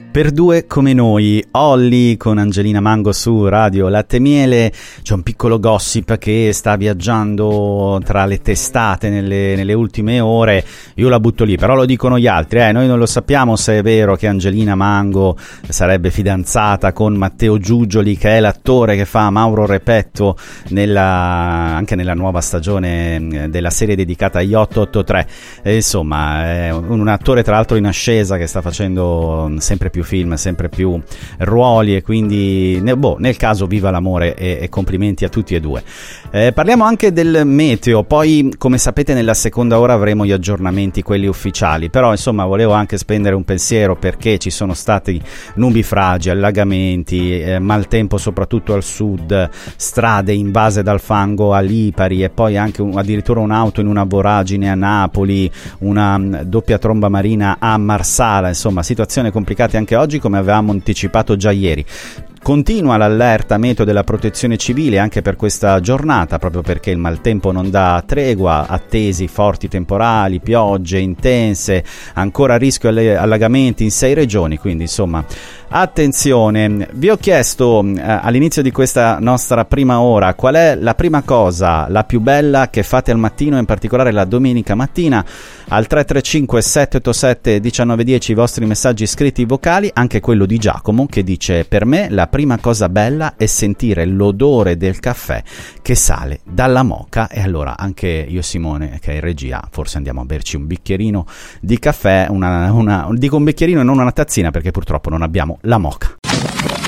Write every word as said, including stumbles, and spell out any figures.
Per due come noi, Olly con Angelina Mango su Radio Latte e Miele. C'è un piccolo gossip che sta viaggiando tra le testate nelle, nelle ultime ore, io la butto lì, però lo dicono gli altri, eh. Noi non lo sappiamo se è vero che Angelina Mango sarebbe fidanzata con Matteo Giugioli, che è l'attore che fa Mauro Repetto nella, anche nella nuova stagione della serie dedicata agli otto otto tre. E insomma, è un attore tra l'altro in ascesa che sta facendo sempre più film, sempre più ruoli, e quindi boh, nel caso viva l'amore e, e complimenti a tutti e due. Eh, parliamo anche del meteo, poi come sapete nella seconda ora avremo gli aggiornamenti, quelli ufficiali, però insomma volevo anche spendere un pensiero perché ci sono stati nubifragi, allagamenti, eh, maltempo soprattutto al sud, strade invase dal fango a Lipari e poi anche un, addirittura un'auto in una voragine a Napoli, una um, doppia tromba marina a Marsala, insomma situazione complicata anche oggi, come avevamo anticipato già ieri. Continua l'allerta meteo della Protezione Civile anche per questa giornata, proprio perché il maltempo non dà tregua, attesi forti temporali, piogge intense, ancora rischio allagamenti in sei regioni, quindi insomma attenzione. Vi ho chiesto eh, all'inizio di questa nostra prima ora qual è la prima cosa, la più bella che fate al mattino, in particolare la domenica mattina. Al tre tre cinque sette otto sette uno nove uno zero i vostri messaggi scritti vocali, anche quello di Giacomo che dice: per me la prima cosa bella è sentire l'odore del caffè che sale dalla moka. E allora anche io e Simone, che è in regia, forse andiamo a berci un bicchierino di caffè, una, una, dico un bicchierino e non una tazzina perché purtroppo non abbiamo la moka.